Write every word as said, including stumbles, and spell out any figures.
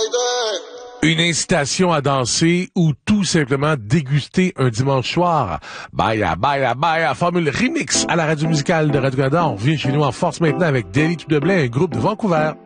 Une incitation à danser ou tout simplement déguster un dimanche soir. Baya, baya, baya, formule remix à la radio musicale de Radio-Canada. On revient chez nous en force maintenant avec Daily Tout de Blé, un groupe de Vancouver.